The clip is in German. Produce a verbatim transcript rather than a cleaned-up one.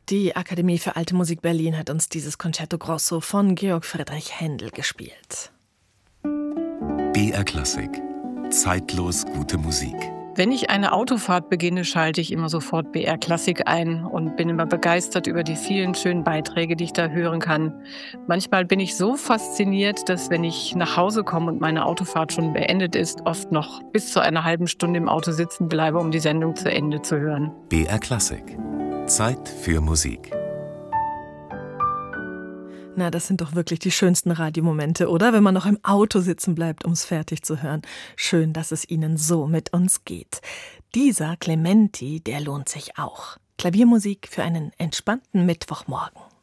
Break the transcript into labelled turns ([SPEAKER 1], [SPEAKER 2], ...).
[SPEAKER 1] Die Akademie für Alte Musik Berlin hat uns dieses Concerto Grosso von Georg Friedrich Händel gespielt.
[SPEAKER 2] B R Klassik. Zeitlos gute Musik.
[SPEAKER 3] Wenn ich eine Autofahrt beginne, schalte ich immer sofort B R Klassik ein und bin immer begeistert über die vielen schönen Beiträge, die ich da hören kann. Manchmal bin ich so fasziniert, dass wenn ich nach Hause komme und meine Autofahrt schon beendet ist, oft noch bis zu einer halben Stunde im Auto sitzen bleibe, um die Sendung zu Ende zu hören.
[SPEAKER 2] B R Klassik. Zeit für Musik.
[SPEAKER 1] Na, das sind doch wirklich die schönsten Radiomomente, oder? Wenn man noch im Auto sitzen bleibt, um es fertig zu hören. Schön, dass es Ihnen so mit uns geht. Dieser Clementi, der lohnt sich auch. Klaviermusik für einen entspannten Mittwochmorgen.